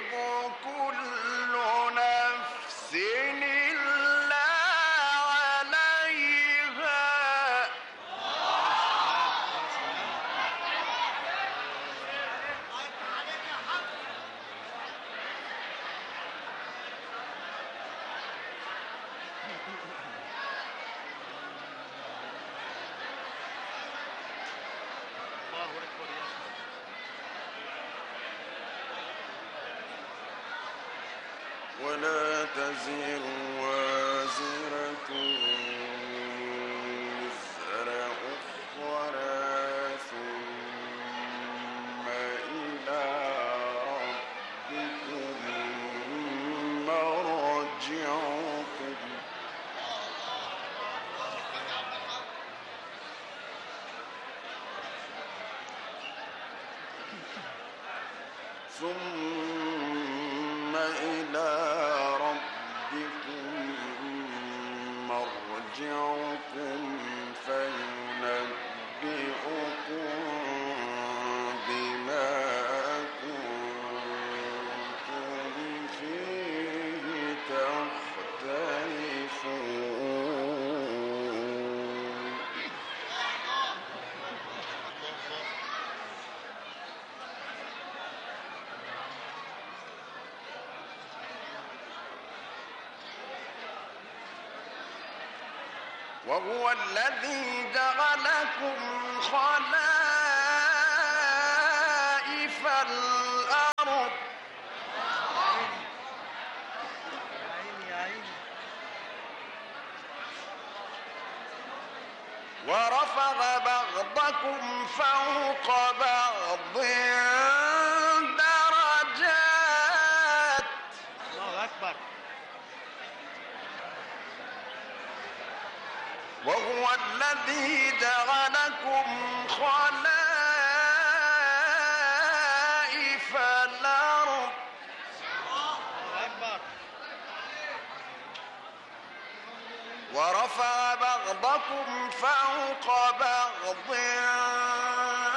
كل نفس إلا عليها. ولا تزر وازرة وزر أخرى ثم إلى ربكم مرجعكم ثم إلى ربكم مرجعكم فينبئكم بما كنتم فيه تختلفون. وهو الذي جعلكم خلائف الأرض ورفع بعضكم فوق بعض درجات. الله أكبر. وهو الذي جعلكم خلائف الأرض ورفع بعضكم فوق بعض